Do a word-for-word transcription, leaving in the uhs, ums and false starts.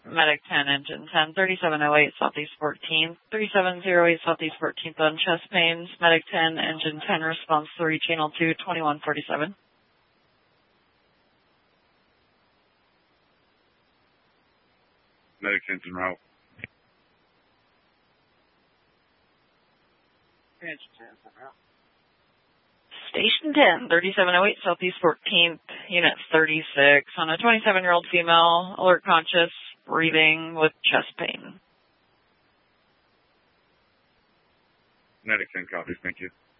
Medic ten, Engine ten, thirty-seven oh eight, Southeast fourteenth, thirty-seven oh eight, Southeast fourteenth on chest pains. Medic ten, Engine ten, response three, Channel two, twenty-one forty-seven. Medic ten's en route. Station ten, thirty-seven oh eight, Southeast fourteenth, Unit thirty-six, on a twenty-seven-year-old female, alert conscious, breathing with chest pain. Medic ten copies, thank you.